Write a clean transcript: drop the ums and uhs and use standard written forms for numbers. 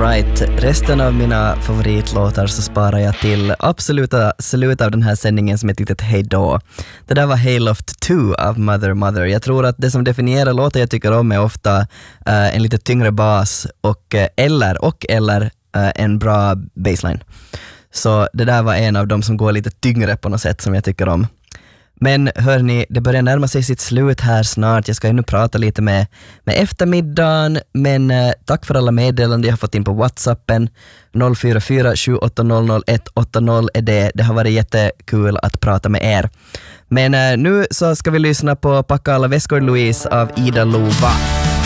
Alright, resten av mina favoritlåtar så sparar jag till absoluta slut av den här sändningen som ett litet hejdå. Det där var Hayloft 2 av Mother Mother. Jag tror att det som definierar låtar jag tycker om är ofta en lite tyngre bas eller en bra bassline. Så det där var en av dem som går lite tyngre på något sätt som jag tycker om. Men hörni, det börjar närma sig sitt slut här snart. Jag ska ju nu prata lite med eftermiddagen. Men tack för alla meddelanden jag har fått in på WhatsAppen. 044 780 180 är det. Det har varit jättekul att prata med er. Men nu så ska vi lyssna på Packa alla väskor Louise av Ida Lova.